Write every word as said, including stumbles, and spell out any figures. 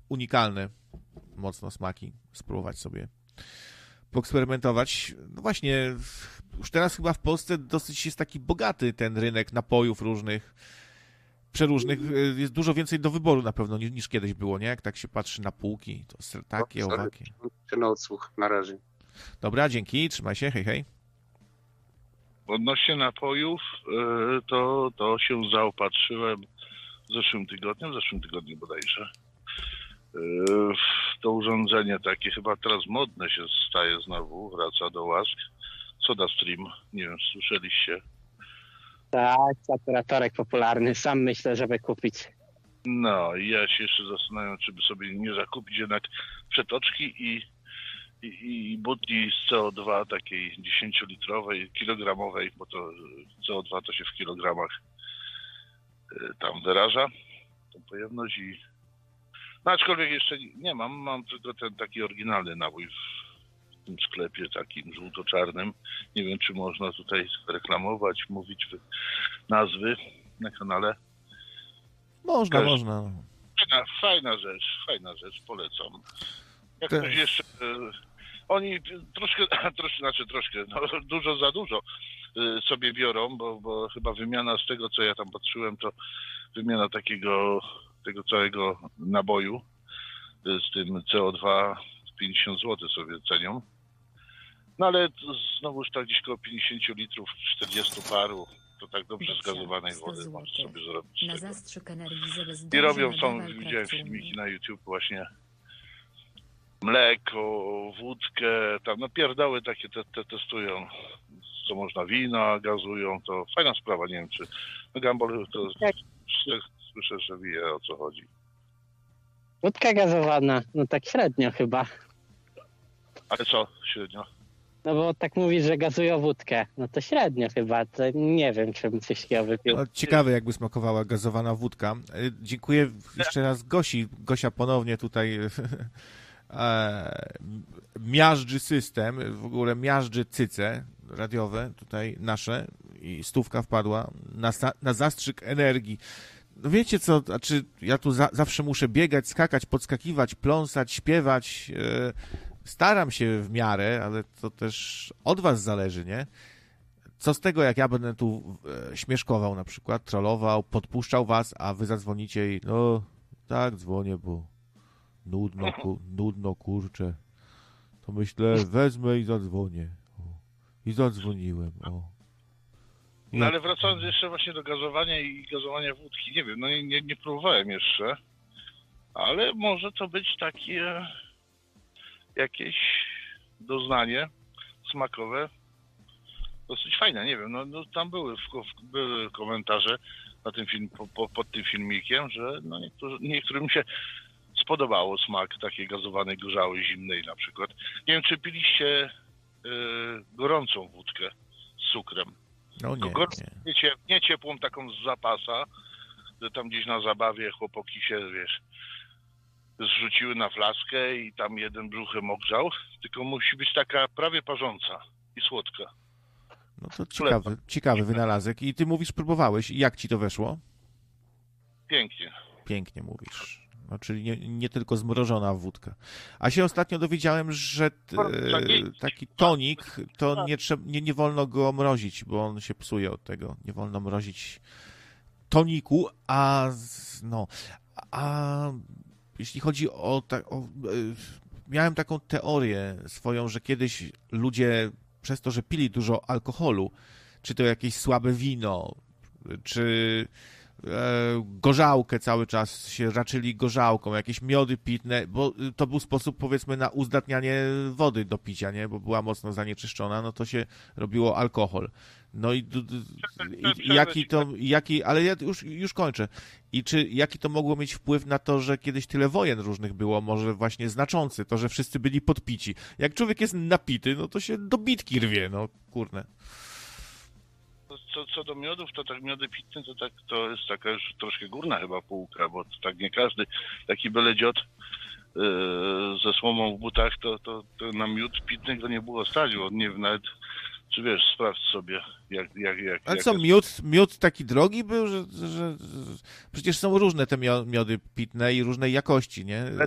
unikalne mocno smaki spróbować sobie, poeksperymentować. No właśnie, już teraz chyba w Polsce dosyć jest taki bogaty ten rynek napojów różnych, przeróżnych. Jest dużo więcej do wyboru na pewno niż, niż kiedyś było, nie? Jak tak się patrzy na półki, to takie, no, owakie. Na odsłuch, na razie. Dobra, dzięki, trzymaj się, hej, hej. Odnośnie napojów, to, to się zaopatrzyłem w zeszłym tygodniu, w zeszłym tygodniu bodajże. To urządzenie takie chyba teraz modne się staje znowu, wraca do łask. SodaStream, nie wiem, słyszeliście? Tak, saturatorek popularny, sam myślę, żeby kupić. No i ja się jeszcze zastanawiam, czy by sobie nie zakupić jednak przetoczki i, i, i butli z C O dwa takiej dziesięciolitrowej, kilogramowej, bo to C O dwa to się w kilogramach tam wyraża, tą pojemność i no aczkolwiek jeszcze nie mam, mam tylko ten taki oryginalny nabój w tym sklepie takim żółto-czarnym. Nie wiem, czy można tutaj reklamować, mówić nazwy na kanale. Można, Też można. Fajna, fajna rzecz, fajna rzecz, polecam. Jak Też. ktoś jeszcze... Y, oni troszkę, troszkę, znaczy troszkę, no, dużo za dużo y, sobie biorą, bo, bo chyba wymiana z tego, co ja tam patrzyłem, to wymiana takiego tego całego naboju y, z tym C O dwa pięćdziesiąt złotych sobie cenią. No ale znowuż tak gdzieś koło pięćdziesiąt litrów, czterdziestu paru, to tak dobrze zgazowanej wody można sobie zrobić. Na zastrzyk energii, żeby I robią, są, nadawaj widziałem krawców. filmiki na YouTube właśnie, mleko, wódkę, tam no pierdoły takie te, te testują, co można, wina gazują, to fajna sprawa, nie wiem czy, no Gambol to słyszę, że wie o co chodzi. Wódka gazowana, no tak średnio chyba. Ale co średnio? No bo tak mówisz, że gazują wódkę. No to średnio chyba, to nie wiem, czy bym coś takiego wypił. No, ciekawe, jakby smakowała gazowana wódka. E, Dziękuję jeszcze raz Gosi. Gosia ponownie tutaj e, miażdży system, w ogóle miażdży cyce radiowe, tutaj nasze i stówka wpadła na, sa- na zastrzyk energii. No wiecie co, znaczy ja tu za- zawsze muszę biegać, skakać, podskakiwać, pląsać, śpiewać. E, staram się w miarę, ale to też od was zależy, nie? Co z tego, jak ja będę tu e, śmieszkował na przykład, trollował, podpuszczał was, a wy zadzwonicie i no, tak, dzwonię, bo nudno, ku, nudno, kurczę. To myślę, wezmę i zadzwonię. O. I zadzwoniłem, o. I No jak- ale wracając jeszcze właśnie do gazowania i gazowania wódki, nie wiem, no nie, nie, nie próbowałem jeszcze, ale może to być takie jakieś doznanie smakowe, dosyć fajne, nie wiem, no, no tam były, w, w, były komentarze na tym film, po, po, pod tym filmikiem, że no niektórzy, niektórym się spodobało smak takiej gazowanej gorzały, zimnej na przykład. Nie wiem, czy piliście y, gorącą wódkę z cukrem. No nie, Tylko nie. nie, cie, nie ciepłą taką z zapasa, że tam gdzieś na zabawie chłopaki się, wiesz, zrzuciły na flaskę i tam jeden brzuchem ogrzał, tylko musi być taka prawie parząca i słodka. No to ciekawy, ciekawy wynalazek. I ty mówisz, próbowałeś. I jak ci to weszło? Pięknie. Pięknie mówisz. No, czyli nie, nie tylko zmrożona wódka. A się ostatnio dowiedziałem, że e, taki tonik, to nie, trzeba, nie, nie wolno go mrozić, bo on się psuje od tego. Nie wolno mrozić toniku, a z- no, a jeśli chodzi o, ta, o e, miałem taką teorię swoją, że kiedyś ludzie przez to, że pili dużo alkoholu, czy to jakieś słabe wino, czy e, gorzałkę cały czas się raczyli gorzałką, jakieś miody pitne, bo to był sposób, powiedzmy, na uzdatnianie wody do picia, nie? Bo była mocno zanieczyszczona, no to się robiło alkohol. No i, d- d- i, i jaki to, jaki, ale ja już, już kończę. I czy, jaki to mogło mieć wpływ na to, że kiedyś tyle wojen różnych było, może właśnie znaczący, to, że wszyscy byli podpici. Jak człowiek jest napity, no to się do bitki rwie, no kurne. Co, co do miodów, to tak miody pitne to tak to jest taka już troszkę górna chyba półka, bo to tak nie każdy taki byle dziot yy, ze słomą w butach, to, to, to na miód pitny to nie było stać, bo nie wiem nawet, czy wiesz, sprawdź sobie jak, jak, jak Ale jak co, jest. miód, miód taki drogi był, że, że, że przecież są różne te mio- miody pitne i różnej jakości, nie? Ale